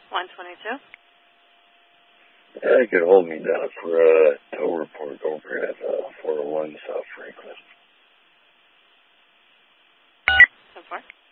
122. I could hold me down for a tow report over at 401 South Franklin. So far.